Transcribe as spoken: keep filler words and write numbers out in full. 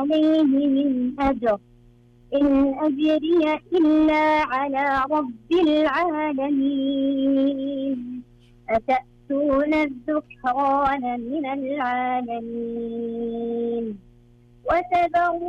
عليه من أجر إن أجري إلا على رب العالمين أتأتون الذكران من العالمين وتذرون